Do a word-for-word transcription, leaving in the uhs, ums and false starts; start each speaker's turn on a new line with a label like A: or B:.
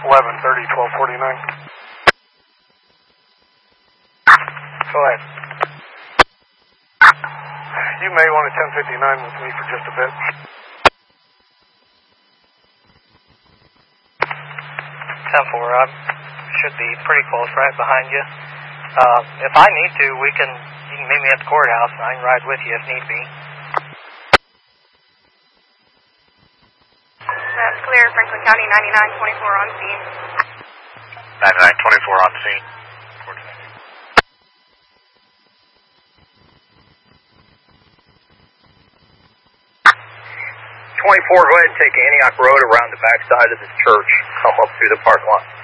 A: eleven thirty, twelve forty-nine.
B: Go ahead.
A: You may want a ten fifty-nine with me for just a bit.
B: ten four, I should be pretty close, right behind you. Uh, if I need to, we can, you can meet me at the courthouse and I can ride with you if need be.
C: That's clear, Franklin County, ninety-nine twenty-four on scene.
D: ninety-nine twenty-four on scene.
E: twenty-four, go ahead and take Antioch Road around the backside of this church. Come up through the parking lot.